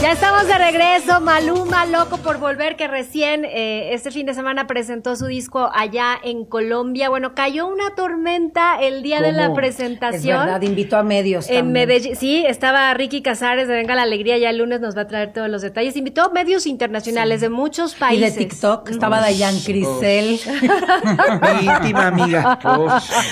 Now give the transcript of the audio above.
Ya estamos de regreso. Maluma, loco por volver, que recién este fin de semana presentó su disco allá en Colombia. Bueno, cayó una tormenta el día de la presentación. Es verdad, invitó a medios en también. Medellín. Sí, estaba Ricky Casares de Venga la Alegría, ya el lunes nos va a traer todos los detalles. Invitó medios internacionales de muchos Y países. de TikTok estaba Dayan Crisel. Mi íntima amiga.